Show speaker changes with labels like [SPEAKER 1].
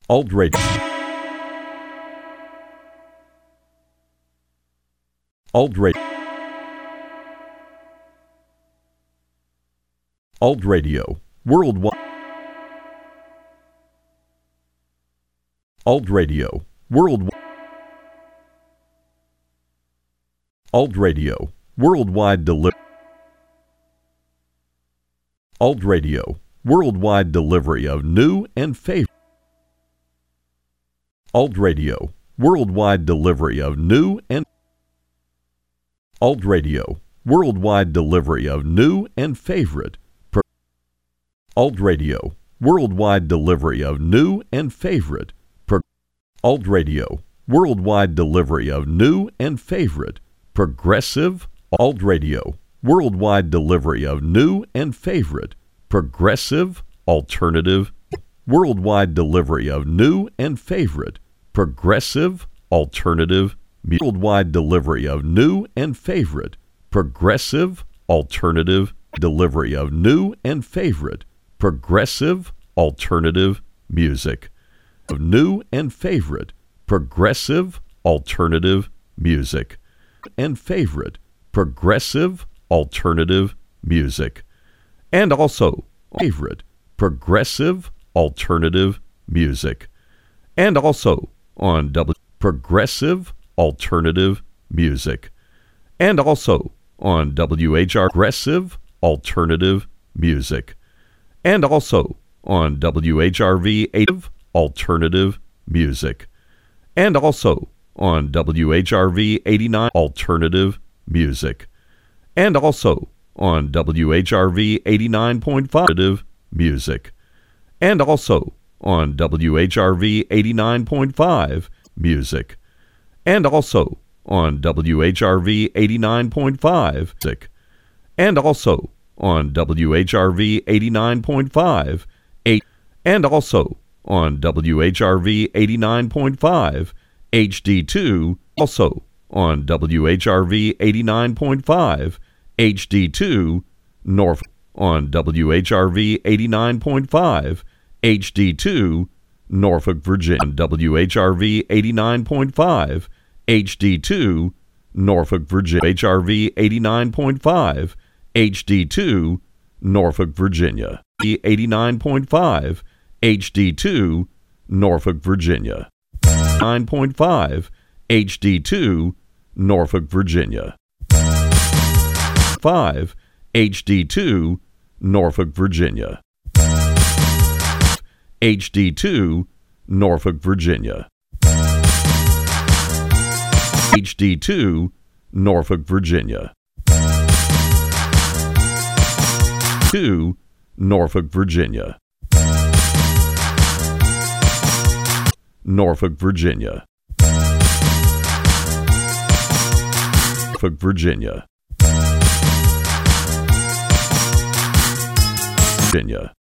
[SPEAKER 1] Alt Radio. Alt Radio. Alt Radio. Worldwide. Alt Radio. Worldwide. Alt Radio. Worldwide delivery. Alt Radio. Worldwide delivery of new and favorite. Alt Radio. Worldwide delivery of new and Alt Radio. Worldwide delivery of new and favorite. Alt Radio. Worldwide delivery of new and favorite. Alt Radio. Worldwide delivery of new and favorite. Progressive. Alt Radio. Worldwide delivery of new and favorite. Progressive. Alternative. Worldwide delivery of new and favorite. Progressive. Alternative. Worldwide delivery of new and favorite. Progressive. Alternative. Delivery of new and favorite. Progressive. Alternative. Music. Of new and favorite. Progressive. Alternative. Music. And favorite. Progressive. Alternative. Music. And also favorite. Progressive. Alternative. Music. And also on Progressive. Alternative. Music. And also on WHR. Progressive. Alternative. Music. And also on WHRV 8 Alternative Music. And also on WHRV 89 Alternative Music. And also on WHRV 89.5 Alternative Music. And also on WHRV 89.5 Music. And also on WHRV 89.5 Music. And also on WHRV 89.5 8 and also on WHRV 89.5 HD2, also on WHRV 89.5 HD2 Norfolk, on WHRV 89.5 HD2 Norfolk, Virginia, on WHRV 89.5 HD2 Norfolk, Virginia, HRV 89.5 HD2 Norfolk, Virginia, 89.5 HD2 Norfolk, Virginia, 9.5 HD2 Norfolk, Virginia, 5 HD2 Norfolk, Virginia, HD2 Norfolk, Virginia, HD2 Norfolk, Virginia, 2 Norfolk, Virginia, Norfolk, Virginia, Norfolk, Virginia, Virginia.